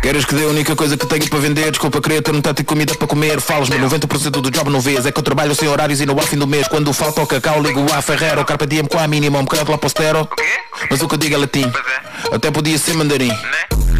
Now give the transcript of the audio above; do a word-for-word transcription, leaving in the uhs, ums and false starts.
Queres que dê a única coisa que tenho para vender? Desculpa, queria ter um tanto de comida para comer. Falas-me, noventa por cento do job não vês. É que eu trabalho sem horários e no ao fim do mês. Quando falta o cacau, ligo a Ferrero. Carpe diem com a mínima, um bocado lá postero. Mas o que eu digo é latim. Até podia ser mandarim.